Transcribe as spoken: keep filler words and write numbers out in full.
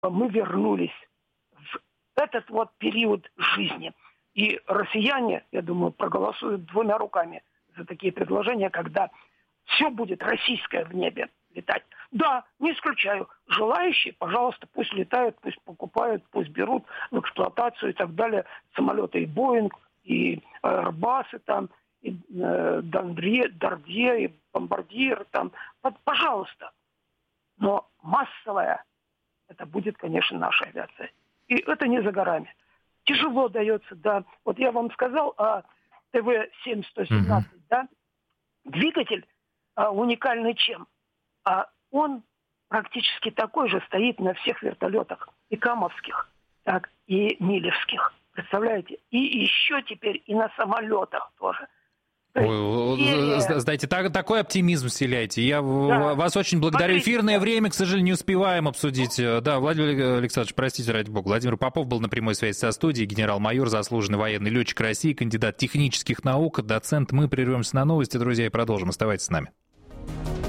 мы вернулись в этот вот период жизни. И россияне, я думаю, проголосуют двумя руками за такие предложения, когда все будет российское в небе летать. Да, не исключаю. Желающие, пожалуйста, пусть летают, пусть покупают, пусть берут в эксплуатацию и так далее самолеты и Боинг, и Airbus, там, и э, Дардье, Дардье, и Бомбардир, там. Вот, пожалуйста. Но массовая, это будет, конечно, наша авиация. И это не за горами. Тяжело дается, да. Вот я вам сказал о тэ вэ семь сто семнадцать, mm-hmm. да. Двигатель а, уникальный чем? А он практически такой же стоит на всех вертолетах. И камовских, так, и милевских. Представляете? И еще теперь и на самолетах тоже. Ой, знаете, так, такой оптимизм вселяете. Я да. вас очень благодарю. Смотрите, эфирное да. время, к сожалению, не успеваем обсудить. Да, Владимир Александрович, простите, ради бога. Владимир Попов был на прямой связи со студией, генерал-майор, заслуженный военный летчик России, кандидат технических наук, доцент. Мы прервемся на новости, друзья, и продолжим. Оставайтесь с нами.